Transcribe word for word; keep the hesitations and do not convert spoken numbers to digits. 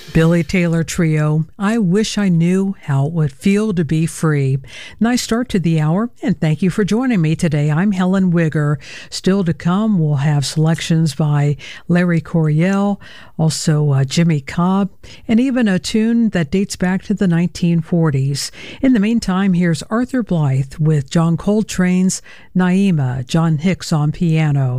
Billy Taylor Trio, I Wish I Knew How It Would Feel to Be Free. Nice start to the hour, and thank you for joining me today. I'm Helen Wigger. Still to come, we'll have selections by Larry Coryell, also uh, Jimmy Cobb, and even a tune that dates back to the nineteen forties. In the meantime, here's Arthur Blythe with John Coltrane's Naima, John Hicks on piano.